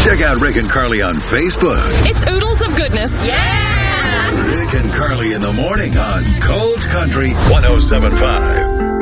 Check out Rick and Carly on Facebook. It's oodles of goodness. Yeah! Rick and Carly in the morning on Cold Country 107.5.